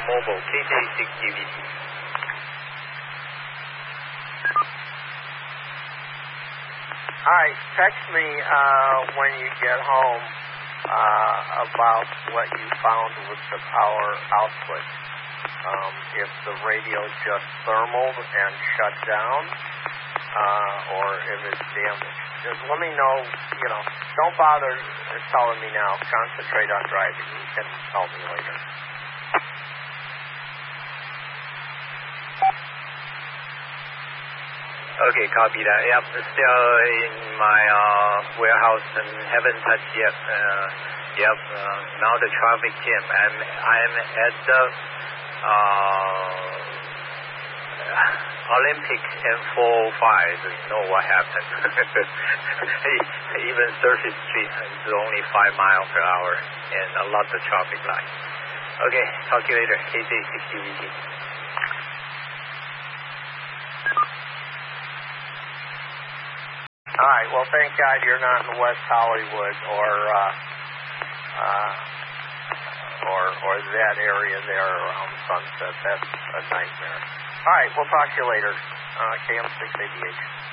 mobile, KJ6DVT. All right, text me when you get home about what you found with the power output. If the radio just thermaled and shut down, or if it's damaged. Just let me know, don't bother telling me now. Concentrate on driving. You can tell me later. Okay, copy that. Yep, still in my warehouse and haven't touched yet. Now the traffic jam. I'm at the Olympic M405. You know what happened. Even Surface Street is only 5 miles per hour and a lot of traffic lights. Okay, talk to you later. KJ6DVT. All right. Well, thank God you're not in West Hollywood or that area there around Sunset. That's a nightmare. All right. We'll talk to you later. KM680H.